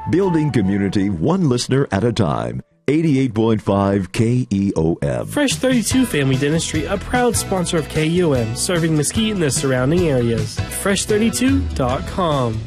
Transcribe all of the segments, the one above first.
Building community one listener at a time. 88.5 KEOM. Fresh 32 Family Dentistry, a proud sponsor of KEOM, serving Mesquite and the surrounding areas. Fresh32.com.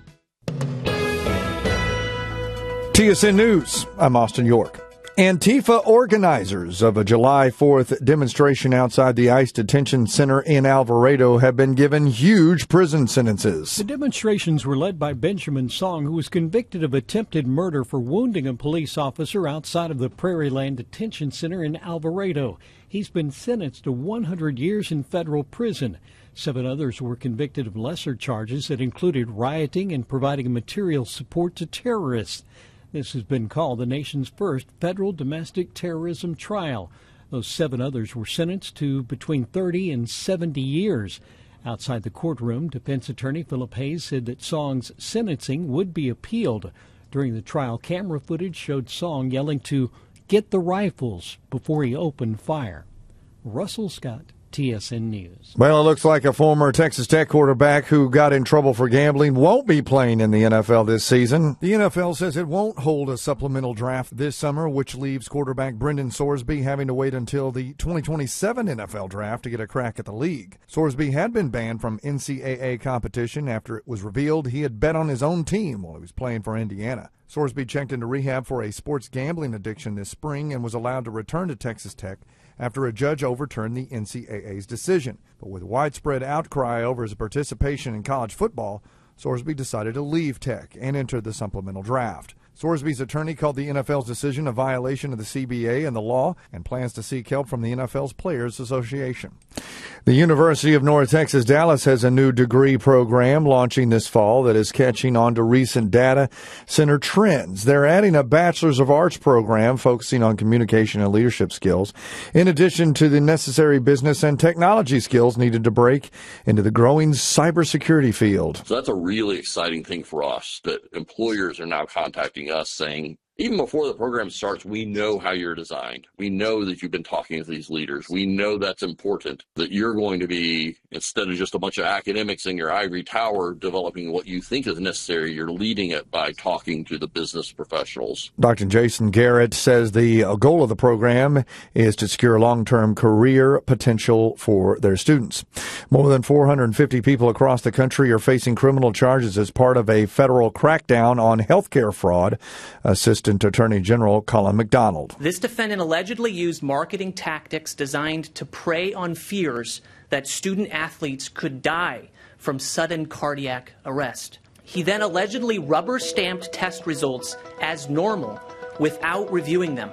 TSN News, I'm Austin York. Antifa organizers of a July 4th demonstration outside the ICE detention center in Alvarado have been given huge prison sentences. The demonstrations were led by Benjamin Song, who was convicted of attempted murder for wounding a police officer outside of the Prairie Land Detention Center in Alvarado. He's been sentenced to 100 years in federal prison. 7 others were convicted of lesser charges that included rioting and providing material support to terrorists. This has been called the nation's first federal domestic terrorism trial. Those 7 others were sentenced to between 30 and 70 years. Outside the courtroom, defense attorney Philip Hayes said that Song's sentencing would be appealed. During the trial, camera footage showed Song yelling to get the rifles before he opened fire. Russell Scott, TSN News. Well, it looks like a former Texas Tech quarterback who got in trouble for gambling won't be playing in the NFL this season. The NFL says it won't hold a supplemental draft this summer, which leaves quarterback Brendan Sorsby having to wait until the 2027 NFL draft to get a crack at the league. Sorsby had been banned from NCAA competition after it was revealed he had bet on his own team while he was playing for Indiana. Sorsby checked into rehab for a sports gambling addiction this spring and was allowed to return to Texas Tech after a judge overturned the NCAA's decision. But with widespread outcry over his participation in college football, Sorsby decided to leave Tech and enter the supplemental draft. Sorsby's attorney called the NFL's decision a violation of the CBA and the law and plans to seek help from the NFL's Players Association. The University of North Texas Dallas has a new degree program launching this fall that is catching on to recent data center trends. They're adding a Bachelor's of Arts program focusing on communication and leadership skills, in addition to the necessary business and technology skills needed to break into the growing cybersecurity field. So that's a really exciting thing for us, that employers are now contacting us saying, even before the program starts, we know how you're designed. We know that you've been talking to these leaders. We know that's important, that you're going to be, instead of just a bunch of academics in your ivory tower developing what you think is necessary, you're leading it by talking to the business professionals. Dr. Jason Garrett says the goal of the program is to secure long-term career potential for their students. More than 450 people across the country are facing criminal charges as part of a federal crackdown on healthcare fraud. Assistant Attorney General Colin McDonald. This defendant allegedly used marketing tactics designed to prey on fears that student athletes could die from sudden cardiac arrest. He then allegedly rubber-stamped test results as normal without reviewing them.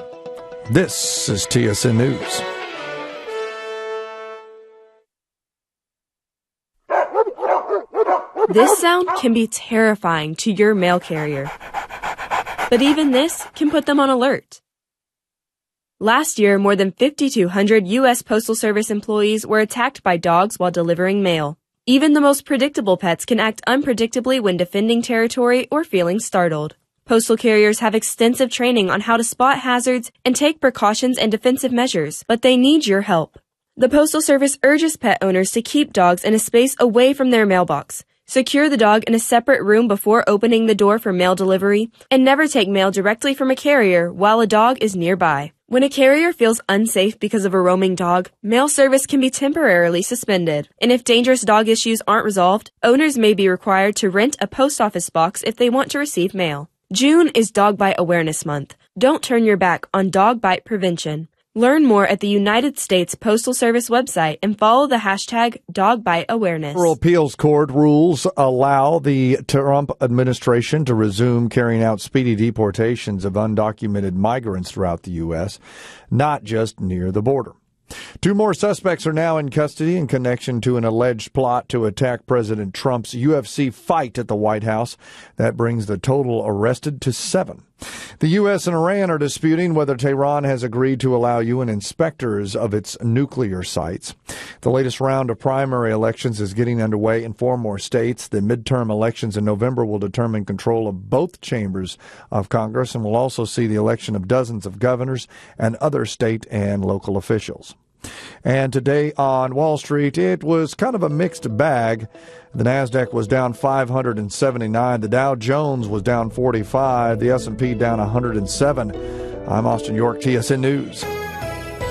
This is TSN News. This sound can be terrifying to your mail carrier. But even this can put them on alert. Last year, more than 5,200 U.S. Postal Service employees were attacked by dogs while delivering mail. Even the most predictable pets can act unpredictably when defending territory or feeling startled. Postal carriers have extensive training on how to spot hazards and take precautions and defensive measures, but they need your help. The Postal Service urges pet owners to keep dogs in a space away from their mailbox. Secure the dog in a separate room before opening the door for mail delivery, and never take mail directly from a carrier while a dog is nearby. When a carrier feels unsafe because of a roaming dog, mail service can be temporarily suspended. And if dangerous dog issues aren't resolved, owners may be required to rent a post office box if they want to receive mail. June is Dog Bite Awareness Month. Don't turn your back on dog bite prevention. Learn more at the United States Postal Service website and follow the hashtag DogBiteAwareness. Federal Appeals Court rules allow the Trump administration to resume carrying out speedy deportations of undocumented migrants throughout the U.S., not just near the border. 2 more suspects are now in custody in connection to an alleged plot to attack President Trump's UFC fight at the White House. That brings the total arrested to 7. The U.S. and Iran are disputing whether Tehran has agreed to allow UN inspectors of its nuclear sites. The latest round of primary elections is getting underway in 4 more states. The midterm elections in November will determine control of both chambers of Congress and will also see the election of dozens of governors and other state and local officials. And today on Wall Street, it was kind of a mixed bag. The Nasdaq was down 579. The Dow Jones was down 45. The S&P down 107. I'm Austin York, TSN News.